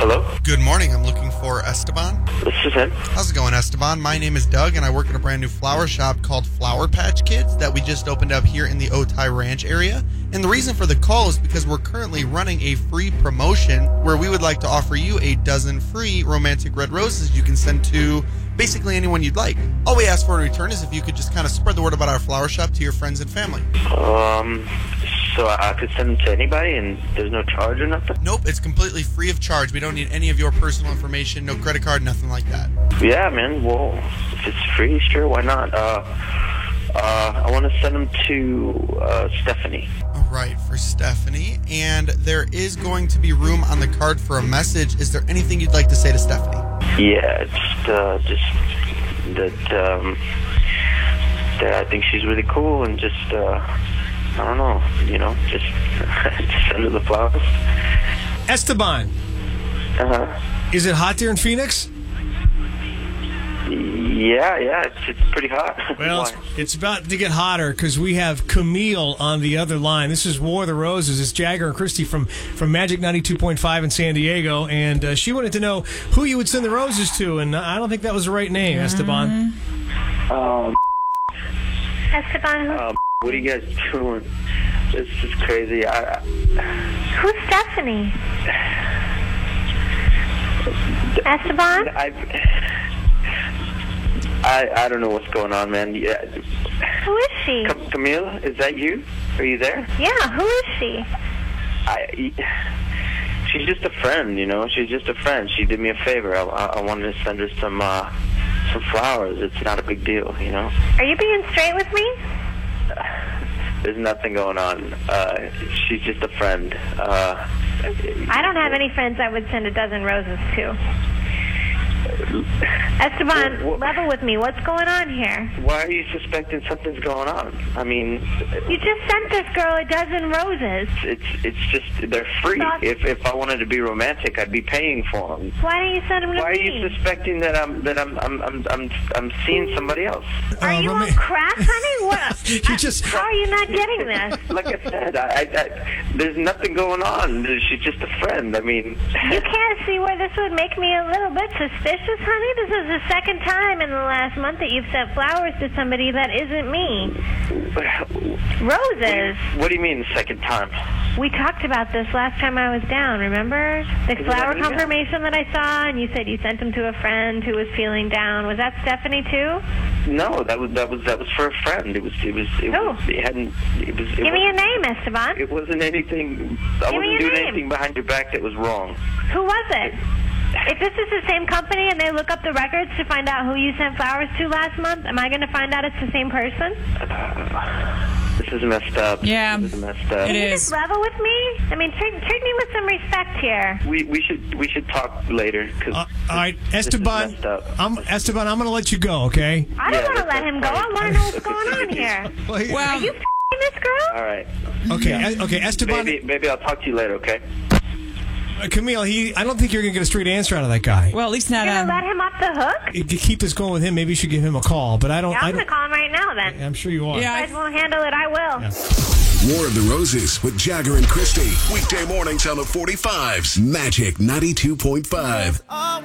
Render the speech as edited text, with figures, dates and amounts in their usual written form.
Hello? Good morning. I'm looking for Esteban. This is him. How's it going, Esteban? My name is Doug, and I work at a brand new flower shop called Flower Patch Kids that we just opened up here in the Otay Ranch area. And the reason for the call is because we're currently running a free promotion where we would like to offer you a dozen free romantic red roses you can send to basically anyone you'd like. All we ask for in return is if you could just kind of spread the word about our flower shop to your friends and family. So I could send them to anybody and there's no charge or nothing? Nope, it's completely free of charge. We don't need any of your personal information, no credit card, nothing like that. Yeah, man. Well, if it's free, sure, why not? I want to send them to Stephanie. All right, for Stephanie. And there is going to be room on the card for a message. Is there anything you'd like to say to Stephanie? Yeah, just that I think she's really cool and just, I don't know, just send her the flowers. Esteban. Is it hot there in Phoenix? Yeah, it's pretty hot. Well, it's about to get hotter because we have Camille on the other line. This is War of the Roses. It's Jagger and Christy from Magic 92.5 in San Diego, and she wanted to know who you would send the roses to, and I don't think that was the right name, Esteban. Esteban, what are you guys doing? This is crazy. who's Stephanie? Esteban? I don't know what's going on, man. Yeah. Who is she? Camille, is that you? Are you there? Yeah, who is she? She's just a friend, She's just a friend. She did me a favor. I wanted to send her some flowers. It's not a big deal, Are you being straight with me? There's nothing going on. She's just a friend. I don't have any friends I would send a dozen roses to. Esteban, level with me. What's going on here? Why are you suspecting something's going on? I mean... You just sent this girl a dozen roses. It's just, they're free. If I wanted to be romantic, I'd be paying for them. Why don't you send them to me? Why are you suspecting that I'm seeing somebody else? Are you on crack, honey? What? How are you not getting this? Like I said, there's nothing going on. She's just a friend. I mean... You can't see where this would make me a little bit suspicious, honey? This is the second time in the last month that you've sent flowers to somebody that isn't me. Roses. What do you mean the second time? We talked about this last time I was down, remember? The flower confirmation that I saw, and you said you sent them to a friend who was feeling down. Was that Stephanie too? No, that was for a friend. It was Give me a name, Esteban. It wasn't anything. I wasn't doing anything behind your back that was wrong. Who was it? If this is the same company and they look up the records to find out who you sent flowers to last month, am I going to find out it's the same person? This is messed up. Yeah, this is messed up. Can you just level with me? I mean, treat me with some respect here. We should talk later. All right, Esteban. Esteban, I'm going to let you go, okay? I don't want to let him go. I want to know what's going on here. Well, are you f***ing this girl? All right. Okay, yeah. Okay, Esteban. Maybe I'll talk to you later, okay? Camille, I don't think you're going to get a straight answer out of that guy. Well, at least not... You're going to let him off the hook? To keep this going with him, maybe you should give him a call, but I don't... Yeah, I'm going to call him right now, then. I'm sure you are. Yeah, if you guys won't handle it, I will. Yeah. War of the Roses with Jagger and Christy. Weekday mornings on the 45s. Magic 92.5.